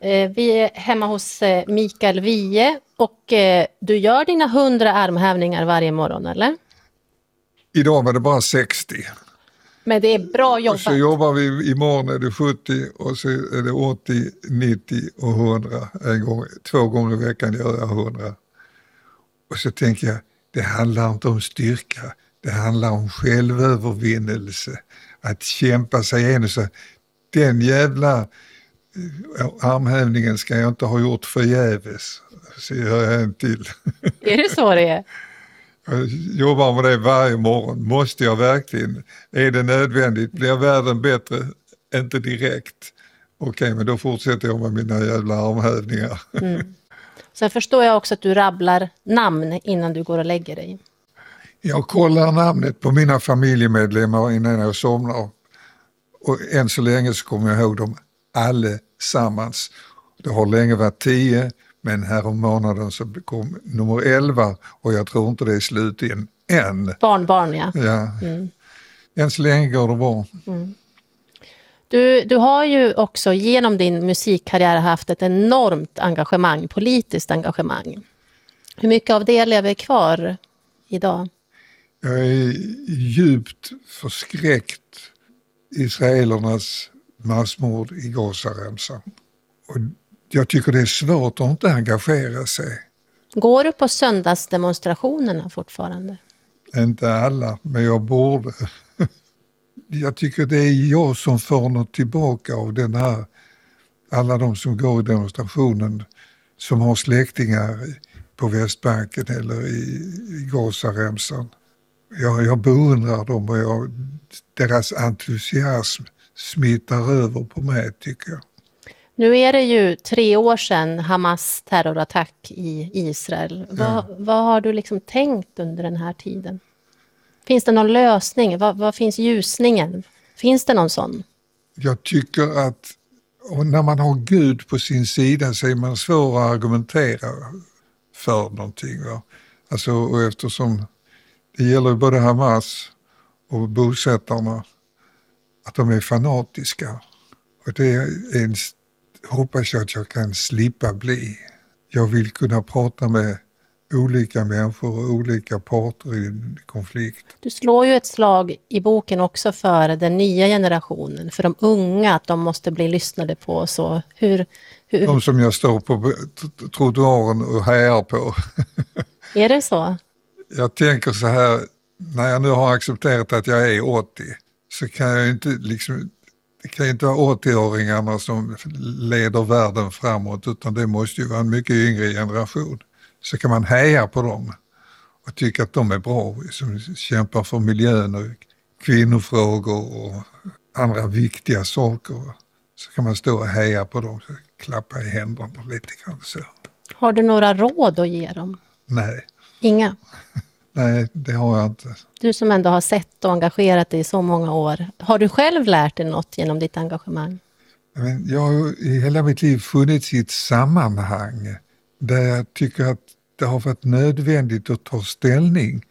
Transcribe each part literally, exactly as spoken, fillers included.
Eh, vi är hemma hos eh, Mikael Wiehe och eh, du gör dina hundra armhävningar varje morgon, eller? Idag var det bara sextio. Men det är bra jobbat. Och så jobbar vi, imorgon är det sjuttio och så är det åttio, nittio och hundra. En gång, två gånger i veckan gör jag hundra. Och så tänker jag, det handlar inte om styrka. Det handlar om självövervinnelse. Att kämpa sig igenom. Så den jävla armhävningen ska jag inte ha gjort förgäves. Så gör jag en till. Är det så det är? Jag jobbar med det varje morgon. Måste jag verkligen? Är det nödvändigt? Blir världen bättre? Inte direkt. Okej, men då fortsätter jag med mina jävla armhävningar. Mm. Sen förstår jag också att du rabblar namn innan du går och lägger dig. Jag kollar namnet på mina familjemedlemmar innan jag somnar. Och än så länge så kommer jag ihåg dem allesammans. Det har länge varit tio, men här om månaden så kom nummer elva och jag tror inte det är slut än. än. Barnbarn, ja. Ja. Mm. Än så länge går det bra. Mm. Du, du har ju också genom din musikkarriär haft ett enormt engagemang, politiskt engagemang. Hur mycket av det lever kvar idag? Jag är djupt förskräckt israelernas massmord i Gazaremsan. Och jag tycker det är svårt att inte engagera sig. Går du på söndagsdemonstrationerna fortfarande? Inte alla, men jag borde. Jag tycker det är jag som får något tillbaka av den här, alla de som går i demonstrationen som har släktingar på Västbanken eller i, i Gazaremsan. Jag, jag beundrar dem och jag, deras entusiasm smittar över på mig, tycker jag. Nu är det ju tre år sedan Hamas terrorattack i Israel. Ja. Vad, vad har du liksom tänkt under den här tiden? Finns det någon lösning? Vad, vad finns ljusningen? Finns det någon sån? Jag tycker att och när man har Gud på sin sida så är man svår att argumentera för någonting. Va? Alltså, och eftersom det gäller både Hamas och bosättarna att de är fanatiska. Och det är en, hoppas jag att jag kan slippa bli. Jag vill kunna prata med olika människor och olika parter i en konflikt. Du slår ju ett slag i boken också för den nya generationen, för de unga, att de måste bli lyssnade på. Så hur, hur... De som jag står på trottoaren och hejar på. Är det så? Jag tänker så här, när jag nu har accepterat att jag är åttio så kan jag inte liksom, det kan inte vara åttio-åringarna som leder världen framåt, utan det måste ju vara en mycket yngre generation. Så kan man heja på dem och tycka att de är bra, som kämpar för miljön och kvinnofrågor och andra viktiga saker. Så kan man stå och heja på dem, så klappa i händerna lite grann så. Har du några råd att ge dem? Nej. Inga? Nej, det har jag inte. Du som ändå har sett och engagerat dig i så många år. Har du själv lärt dig något genom ditt engagemang? Men jag har i hela mitt liv funnits i ett sammanhang där jag tycker att det har varit nödvändigt att ta ställning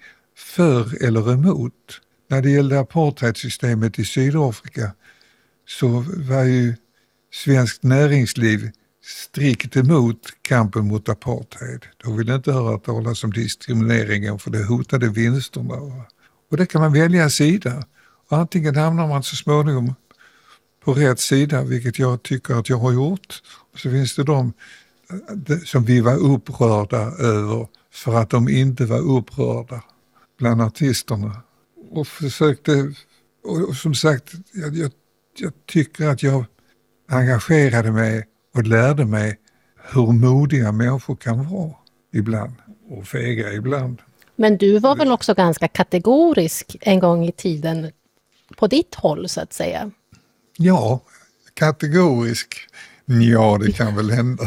för eller emot. När det gällde apartheidsystemet i Sydafrika så var ju svenskt näringsliv strikt emot kampen mot apartheid. De ville inte höra talas om diskrimineringen för det hotade vinsterna. Och det kan man välja sida. Och antingen hamnar man så småningom på rätt sida, vilket jag tycker att jag har gjort. Och så finns det de som vi var upprörda över för att de inte var upprörda bland artisterna. Och försökte, och som sagt, jag, jag, jag tycker att jag engagerade mig och lärde mig hur modiga människor kan vara ibland och fega ibland. Men du var väl också ganska kategorisk en gång i tiden på ditt håll, så att säga? Ja, kategorisk. Ja, det kan väl hända.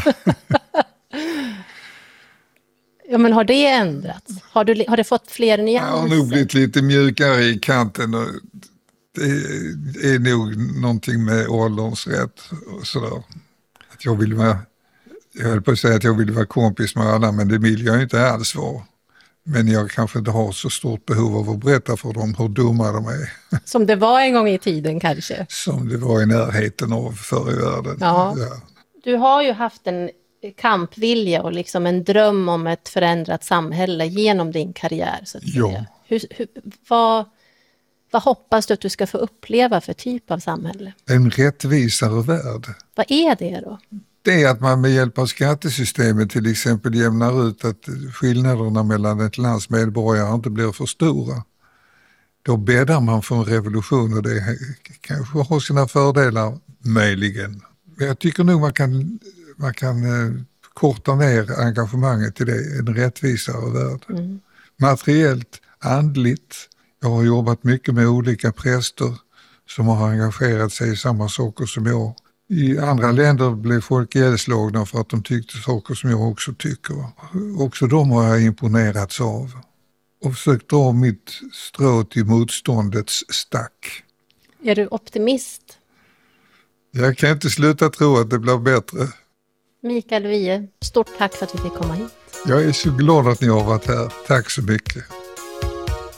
Ja, men har det ändrats? Har du, har det fått fler nyanser? Jag har nog blivit lite mjukare i kanten och det är nog någonting med ålderns rätt och sådär. Att jag vill vara, jag höll på att säga att jag vill vara kompis med alla, men det vill jag inte alls vara. Men jag kanske inte har så stort behov av att berätta för dem hur dumma de är. Som det var en gång i tiden kanske? Som det var i närheten av förr i världen. Ja. Ja. Du har ju haft en kampvilja och liksom en dröm om ett förändrat samhälle genom din karriär. Så att Ja. säga. Hur, hur, vad, vad hoppas du att du ska få uppleva för typ av samhälle? En rättvisare värld. Vad är det då? Det är att man med hjälp av skattesystemet till exempel jämnar ut att skillnaderna mellan ett lands medborgare inte blir för stora. Då bäddar man för en revolution och det kanske har sina fördelar, möjligen. Men jag tycker nog man kan, man kan eh, korta ner engagemanget till det, en rättvisare värld. Mm. Materiellt, andligt. Jag har jobbat mycket med olika präster som har engagerat sig i samma saker som jag. I andra länder blev folk ihjälslagna för att de tyckte saker som jag också tycker. Också de har jag imponerats av. Och försökt dra mitt strå till motståndets stack. Är du optimist? Jag kan inte sluta tro att det blir bättre. Mikael Wiehe, stort tack för att vi fick komma hit. Jag är så glad att ni har varit här. Tack så mycket.